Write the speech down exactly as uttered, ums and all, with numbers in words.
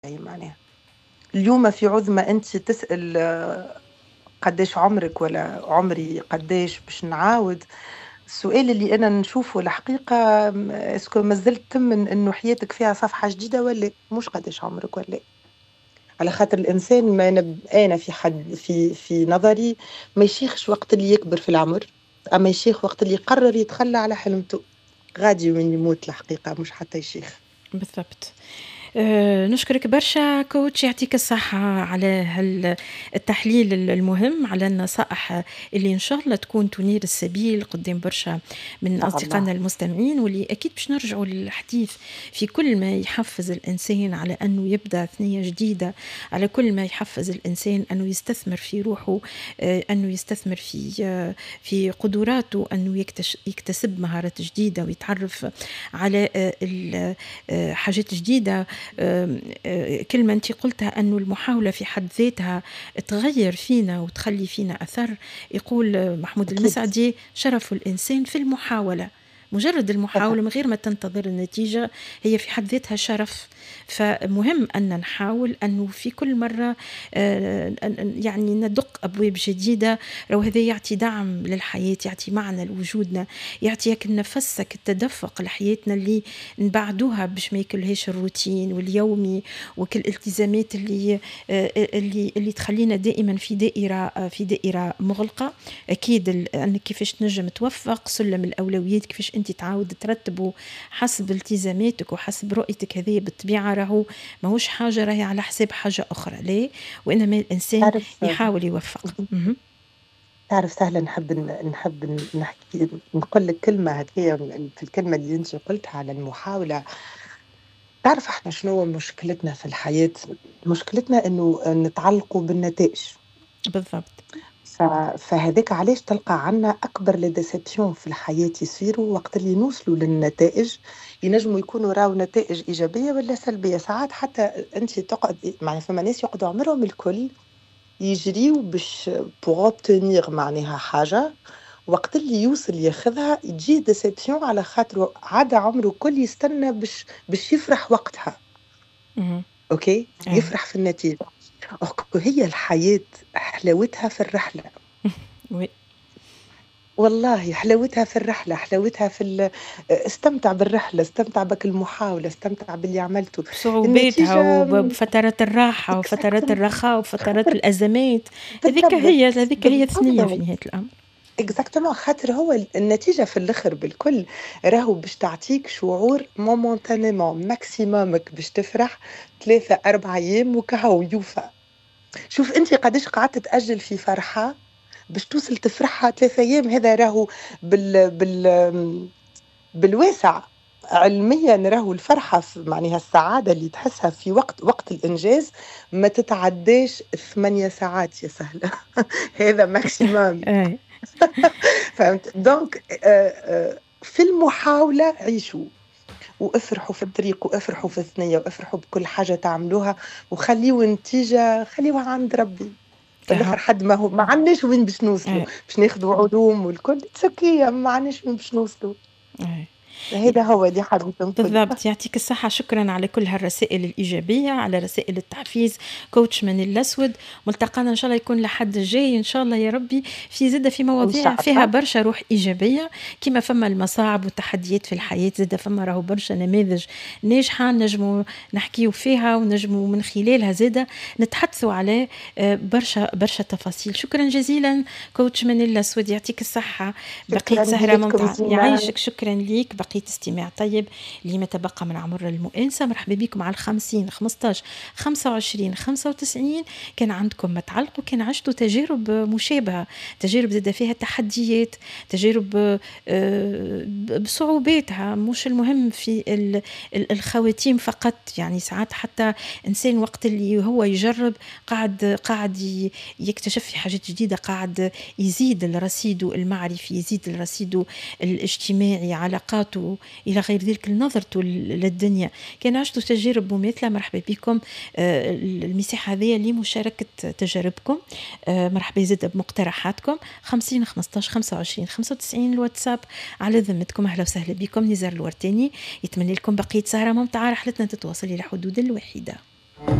معناها اليوم في عُظمى أنتِ تسأل قدّاش عمرِك ولا عمري قدّاش باش نعاود، السؤال اللي أنا نشوفه الحقيقة م اسكو ما زلت تؤمن إنه حياتك فيها صفحة جديدة والّا لأ؟ مش قدّاش عمرك والّا لأ، على خاطر الإنسان ما نب أنا في حد في في نظري ما يشيخش وقت اللي يكبر في العمر، أما يشيخ وقت اللي يقرر يتخلى على حلمته، غادي وين يموت الحقيقة مش حتى يشيخ. بالضبط. آآ نشكرك برشا كوتش يعطيك الصحة على هال التحليل ال المهم، على النصائح اللي إن شاء الله تكون تنير السبيل قدام برشا من إن شاء الله. أصدقائنا المستمعين، واللي أكيد باش نرجعوا للحديث في كل ما يحفز الإنسان على أنه يبدأ ثنية جديدة، على كل ما يحفز الإنسان أنه يستثمر في روحه، آآ أنه يستثمر في آه في قدراته، أنه يكتش يكتسب مهارات جديدة ويتعرف على آآ ال آآ حاجات جديدة. كلمة أنت قلتها أنه المحاولة في حد ذاتها تغير فينا وتخلي فينا أثر. يقول محمود أكيد. المسعدي: شرف الإنسان في المحاولة. مجرد المحاولة من غير ما تنتظر النتيجة هي في حد ذاتها شرف. فمهم أن نحاول أنه في كل مرة يعني ندق أبواب جديدة، لو هذا يعطي دعم للحياة، يعطي معنى لوجودنا، يعطيك النفسك التدفق لحياتنا اللي نبعدوها باش ما يكلهاش الروتين واليومي وكل الالتزامات اللي اللي اللي تخلينا دائما في دائرة في دائرة مغلقة. أكيد أنك كيفاش تنجم توفق سلم الأولويات، كيفاش أنت تعاود ترتبه حسب التزاماتك وحسب رؤيتك، هذه بالطبيعة راهو ماهوش حاجة راهي على حساب حاجة أخرى، ليه؟ وإنما الإنسان تعرف يحاول يوفق. م- تعرف سهلة نحب نحب نحكي نقول لك كلمة هكية في الكلمة اللي أنت قلتها على المحاولة. تعرف إحنا شنو مشكلتنا في الحياة؟ مشكلتنا إنه نتعلقوا بالنتائج. بالضبط. ف... فهذاك علاش تلقى عنا أكبر لي ديسيبسيون في الحياة يصيروا وقت اللي نوصلوا للنتائج، ينجموا يكونوا راهو نتائج إيجابية ولا سلبية. ساعات حتى أنت تقعد معناها فما ناس يقعدوا عمرهم الكل يجريوا باش pour obtenir معناها حاجة، وقت اللي يوصل ياخذها تجيه ديسيبسيون على خاطره عدا عمره كل يستنى باش باش يفرح وقتها. م- أوكي، أي. يفرح في النتيجة. أوك- هي الحياة حلاوتها في الرحلة، وي. والله حلاوتها في الرحلة، حلاوتها في ال... استمتع بالرحلة، استمتع بك المحاولة، استمتع باللي عملته. بصعوباتها النتيجة م، وبفترات الراحة وفترات exactly. الرخاء وفترات الأزمات. هذيك هي بالضبط هذيك هي ثنية في بالضبط نهاية الأمر. exactement. خاطر هو ال- النتيجة في الآخر بالكل راهو باش تعطيك شعور مومنتانيمون ماكسيمومك باش تفرح ثلاثة أربعة أيام وكهو يوفى. شوف أنت قديش قعدت تأجل في فرحة باش توصل تفرحها ثلاثة أيام، هذا راهو بال بال بالواسع علميا راهو الفرحة في معناها السعادة اللي تحسها في وقت وقت الإنجاز ما تتعداش ثمانية ساعات يا سهلة. هذا ماكسيموم. أي. فهمت دونك آه، آه، في المحاولة عيشوا وافرحوا في الطريق وافرحوا في الثنية وافرحوا بكل حاجة تعملوها، وخليوا النتيجة خليوها عند ربي. في كها. الاخر حد ما هو ما عندناش وين باش نوصلوا، أي. باش ناخذوا علوم والكل تسكية ما عندناش وين باش نوصلوا. أي. هذا هو اللي حبيت نقول. بالضبط. يعطيك الصحة. شكرا على كل هالرسائل الإيجابية، على رسائل التحفيز. كوتش من الأسود، ملتقانا إن شاء الله يكون لحد الجاي إن شاء الله يا ربي، في زادة في ان مواضيع شاء فيها الله. برشا روح إيجابية. كما فما المصاعب والتحديات في الحياة، زادة فما راهو برشا نماذج ناجحة نجموا نحكيو فيها ونجموا من خلالها زادة نتحدثوا على آه، برشا برشا تفاصيل. شكرا جزيلا كوتش من الأسود، يعطيك الصحة. شكرا بقيت سهرة لكم ممتعة، ديما. يعيشك. شكرا ليك، بقيت استماع طيب لما تبقى من عمر المؤنسة. مرحبا بكم على الخمسين خمستاش خمسة وعشرين خمسة وتسعين. كان عندكم متعلق وكان عشتوا تجارب مشابهة، تجارب زاد فيها تحديات، تجارب بصعوباتها. مش المهم في الخواتيم فقط، يعني ساعات حتى إنسان وقت اللي هو يجرب قاعد قاعد يكتشف في حاجات جديدة، قاعد يزيد الرصيد المعرفي، يزيد الرصيد الاجتماعي، علاقاته إلى غير ذلك، نظرته للدنيا. كان عشتوا تجارب مماثلة، مرحبا بكم. آه المساحة هذه لمشاركة تجاربكم. آه مرحبا زاد بمقترحاتكم. خمسين خمستاش خمسة وعشرين خمسة وتسعين الواتساب على ذمتكم. أهلا وسهلا بكم. نزار الورتاني يتمنى لكم بقية سهرة ممتعة، رحلتنا تتواصل إلى حدود الواحدة.